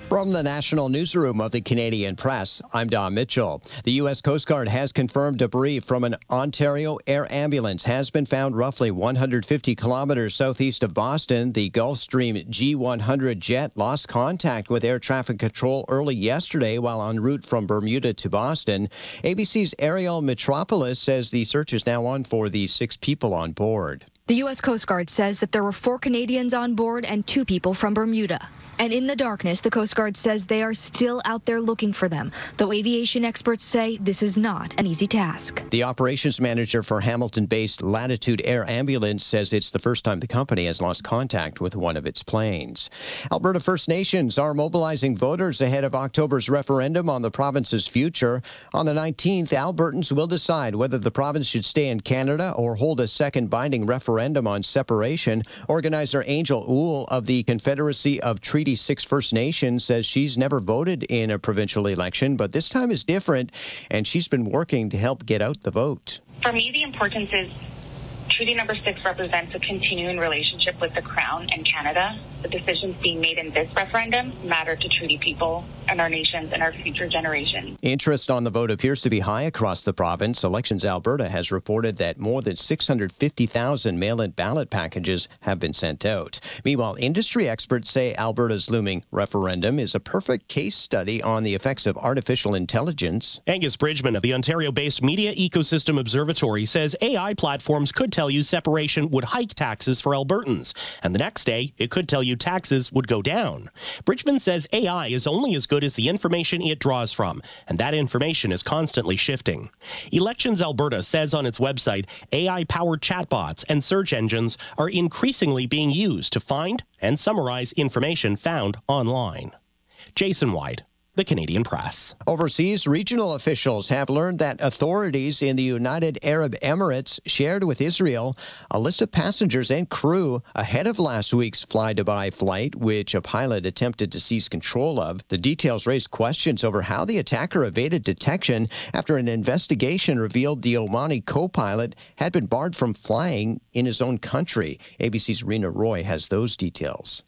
From the National Newsroom of the Canadian Press, I'm Don Mitchell. The U.S. Coast Guard has confirmed debris from an Ontario air ambulance has been found roughly 150 kilometers southeast of Boston. The Gulfstream G100 jet lost contact with air traffic control early yesterday while en route from Bermuda to Boston. ABC's Ariel Metropoulos says the search is now on for the 6 people on board. The U.S. Coast Guard says that there were 4 Canadians on board and 2 people from Bermuda. And in the darkness, the Coast Guard says they are still out there looking for them, though aviation experts say this is not an easy task. The operations manager for Hamilton-based Latitude Air Ambulance says it's the first time the company has lost contact with one of its planes. Alberta First Nations are mobilizing voters ahead of October's referendum on the province's future. On the 19th, Albertans will decide whether the province should stay in Canada or hold a second binding referendum on separation. Organizer Angel Oul of the Confederacy of Treaty 6 First Nations says she's never voted in a provincial election, but this time is different, and she's been working to help get out the vote. For me, the importance is Treaty Number 6 represents a continuing relationship with the Crown and Canada. The decisions being made in this referendum matter to treaty people and our nations and our future generations. Interest on the vote appears to be high across the province. Elections Alberta has reported that more than 650,000 mail-in ballot packages have been sent out. Meanwhile, industry experts say Alberta's looming referendum is a perfect case study on the effects of artificial intelligence. Angus Bridgman of the Ontario-based Media Ecosystem Observatory says AI platforms could tell you separation would hike taxes for Albertans, and the next day it could tell you taxes would go down. Bridgman says AI is only as good as the information it draws from, and that information is constantly shifting. Elections Alberta says on its website AI-powered chatbots and search engines are increasingly being used to find and summarize information found online. Jason White, The Canadian Press. Overseas, regional officials have learned that authorities in the United Arab Emirates shared with Israel a list of passengers and crew ahead of last week's fly-Dubai flight, which a pilot attempted to seize control of. The details raised questions over how the attacker evaded detection after an investigation revealed the Omani co-pilot had been barred from flying in his own country. ABC's Rena Roy has those details.